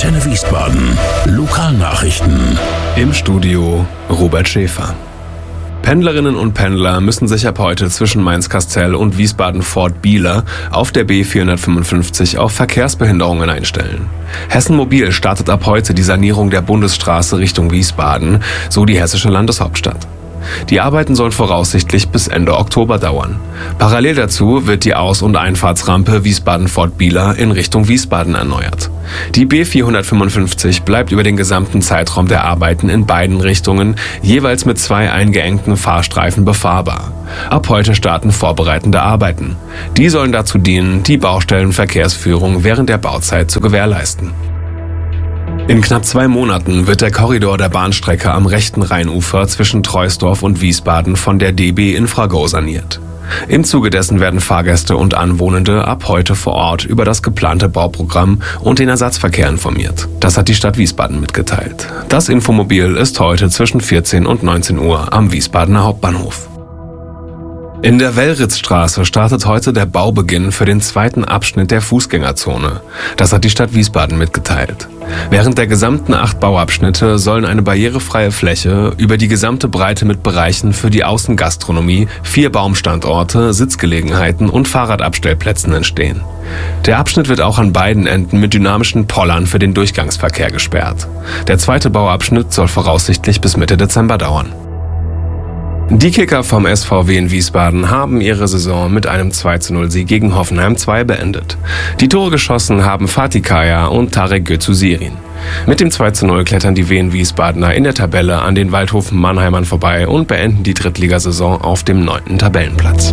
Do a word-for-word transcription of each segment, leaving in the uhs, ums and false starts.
Antenne Wiesbaden. Lokalnachrichten. Im Studio Robert Schäfer. Pendlerinnen und Pendler müssen sich ab heute zwischen Mainz-Kastel und Wiesbaden-Fort-Bieler auf der B vierhundertfünfundfünfzig auf Verkehrsbehinderungen einstellen. Hessen Mobil startet ab heute die Sanierung der Bundesstraße Richtung Wiesbaden, so die hessische Landeshauptstadt. Die Arbeiten sollen voraussichtlich bis Ende Oktober dauern. Parallel dazu wird die Aus- und Einfahrtsrampe Wiesbaden-Fort-Bieler in Richtung Wiesbaden erneuert. Die B vierhundertfünfundfünfzig bleibt über den gesamten Zeitraum der Arbeiten in beiden Richtungen jeweils mit zwei eingeengten Fahrstreifen befahrbar. Ab heute starten vorbereitende Arbeiten. Die sollen dazu dienen, die Baustellenverkehrsführung während der Bauzeit zu gewährleisten. In knapp zwei Monaten wird der Korridor der Bahnstrecke am rechten Rheinufer zwischen Troisdorf und Wiesbaden von der D B Infrago saniert. Im Zuge dessen werden Fahrgäste und Anwohnende ab heute vor Ort über das geplante Bauprogramm und den Ersatzverkehr informiert. Das hat die Stadt Wiesbaden mitgeteilt. Das Infomobil ist heute zwischen vierzehn und neunzehn Uhr am Wiesbadener Hauptbahnhof. In der Wellritzstraße startet heute der Baubeginn für den zweiten Abschnitt der Fußgängerzone. Das hat die Stadt Wiesbaden mitgeteilt. Während der gesamten acht Bauabschnitte sollen eine barrierefreie Fläche über die gesamte Breite mit Bereichen für die Außengastronomie, vier Baumstandorte, Sitzgelegenheiten und Fahrradabstellplätzen entstehen. Der Abschnitt wird auch an beiden Enden mit dynamischen Pollern für den Durchgangsverkehr gesperrt. Der zweite Bauabschnitt soll voraussichtlich bis Mitte Dezember dauern. Die Kicker vom S V W in Wiesbaden haben ihre Saison mit einem zwei zu null Sieg gegen Hoffenheim zwei beendet. Die Tore geschossen haben Fatih Kaya und Tarek Götze-Sirin. Mit dem zwei zu null klettern die Wien Wiesbadener in der Tabelle an den Waldhofen Mannheimern vorbei und beenden die Drittligasaison auf dem neunten Tabellenplatz.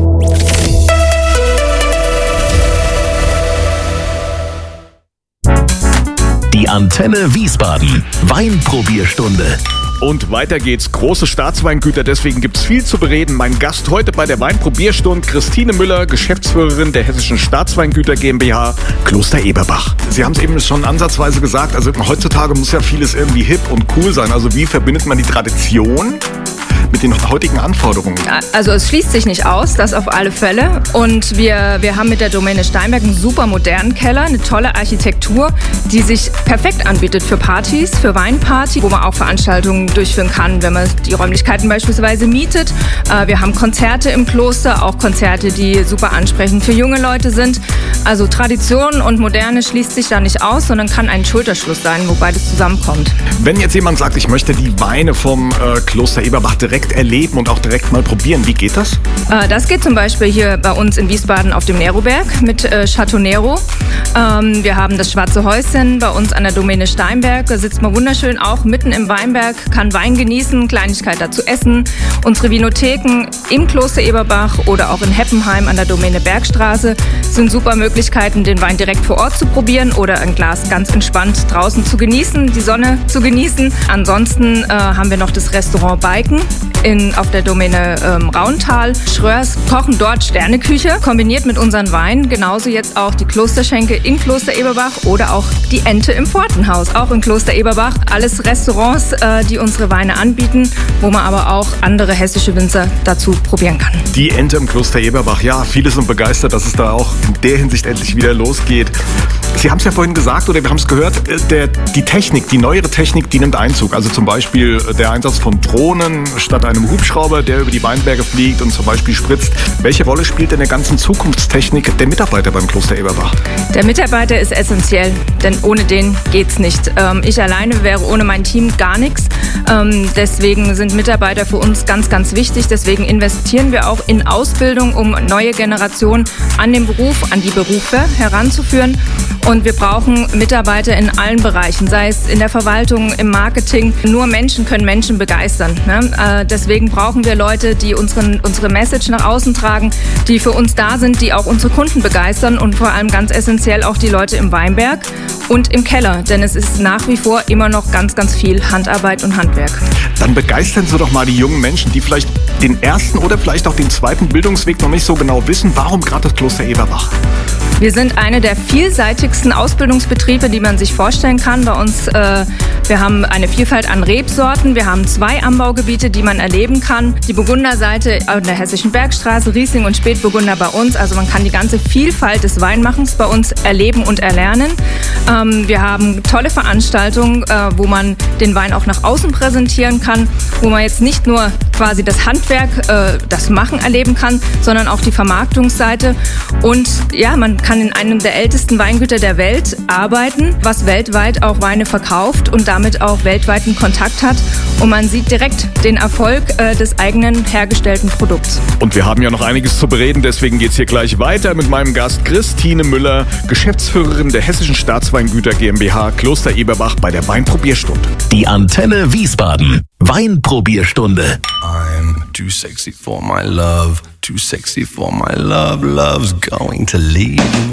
Die Antenne Wiesbaden. Weinprobierstunde. Und weiter geht's. Große Staatsweingüter, deswegen gibt's viel zu bereden. Mein Gast heute bei der Weinprobierstunde, Christine Müller, Geschäftsführerin der Hessischen Staatsweingüter GmbH, Kloster Eberbach. Sie haben es eben schon ansatzweise gesagt, also heutzutage muss ja vieles irgendwie hip und cool sein. Also wie verbindet man die Tradition mit den heutigen Anforderungen? Also es schließt sich nicht aus, das auf alle Fälle. Und wir, wir haben mit der Domäne Steinberg einen super modernen Keller, eine tolle Architektur, die sich perfekt anbietet für Partys, für Weinparty, wo man auch Veranstaltungen durchführen kann, wenn man die Räumlichkeiten beispielsweise mietet. Wir haben Konzerte im Kloster, auch Konzerte, die super ansprechend für junge Leute sind. Also Tradition und Moderne schließt sich da nicht aus, sondern kann ein Schulterschluss sein, wo beides zusammenkommt. Wenn jetzt jemand sagt, ich möchte die Weine vom äh, Kloster Eberbach direkt erleben und auch direkt mal probieren, wie geht das? Äh, das geht zum Beispiel hier bei uns in Wiesbaden auf dem Neroberg mit äh, Chateau Nero. Ähm, wir haben das Schwarze Häuschen bei uns an der Domäne Steinberg. Da sitzt man wunderschön auch mitten im Weinberg, kann Wein genießen, Kleinigkeit dazu essen. Unsere Vinotheken im Kloster Eberbach oder auch in Heppenheim an der Domäne Bergstraße sind super Möglichkeiten, den Wein direkt vor Ort zu probieren oder ein Glas ganz entspannt draußen zu genießen, die Sonne zu genießen. Ansonsten äh, haben wir noch das Restaurant Beiken in, auf der Domäne ähm, Rauntal. Schröers kochen dort Sterneküche, kombiniert mit unseren Weinen. Genauso jetzt auch die Klosterschenke in Kloster Eberbach oder auch die Ente im Pfortenhaus, auch in Kloster Eberbach. Alles Restaurants, äh, die unsere Weine anbieten, wo man aber auch andere hessische Winzer dazu probieren kann. Die Ente im Kloster Eberbach, ja, viele sind begeistert, dass es da auch in der Hinsicht endlich wieder losgeht. Sie haben es ja vorhin gesagt, oder wir haben es gehört, der, die Technik, die neuere Technik, die nimmt Einzug. Also zum Beispiel der Einsatz von Drohnen statt einem Hubschrauber, der über die Weinberge fliegt und zum Beispiel spritzt. Welche Rolle spielt denn der ganzen Zukunftstechnik der Mitarbeiter beim Kloster Eberbach? Der Mitarbeiter ist essentiell, denn ohne den geht's nicht. Ich alleine wäre ohne mein Team gar nichts. Deswegen sind Mitarbeiter für uns ganz, ganz wichtig. Deswegen investieren wir auch in Ausbildung, um neue Generationen an den Beruf, an die Berufe heranzuführen. Und wir brauchen Mitarbeiter in allen Bereichen, sei es in der Verwaltung, im Marketing. Nur Menschen können Menschen begeistern. Ne? Deswegen brauchen wir Leute, die unseren, unsere Message nach außen tragen, die für uns da sind, die auch unsere Kunden begeistern und vor allem ganz essentiell auch die Leute im Weinberg und im Keller. Denn es ist nach wie vor immer noch ganz, ganz viel Handarbeit und Handwerk. Dann begeistern Sie doch mal die jungen Menschen, die vielleicht den ersten oder vielleicht auch den zweiten Bildungsweg noch nicht so genau wissen. Warum gerade das Kloster Eberbach? Wir sind eine der vielseitigsten Ausbildungsbetriebe, die man sich vorstellen kann. Bei uns, äh, wir haben eine Vielfalt an Rebsorten. Wir haben zwei Anbaugebiete, die man erleben kann. Die Burgunderseite an der Hessischen Bergstraße, Riesling und Spätburgunder bei uns. Also man kann die ganze Vielfalt des Weinmachens bei uns erleben und erlernen. Ähm, wir haben tolle Veranstaltungen, äh, wo man den Wein auch nach außen präsentieren kann, wo man jetzt nicht nur quasi das Handwerk, äh, das Machen erleben kann, sondern auch die Vermarktungsseite. Und ja, man kann in einem der ältesten Weingüter der Welt arbeiten, was weltweit auch Weine verkauft und damit auch weltweiten Kontakt hat. Und man sieht direkt den Erfolg äh, des eigenen hergestellten Produkts. Und wir haben ja noch einiges zu bereden, deswegen geht's hier gleich weiter mit meinem Gast Christine Müller, Geschäftsführerin der Hessischen Staatsweingüter GmbH Kloster Eberbach bei der Weinprobierstunde. Die Antenne Wiesbaden. Weinprobierstunde. I'm too sexy for my love, too sexy for my love, love's going to leave.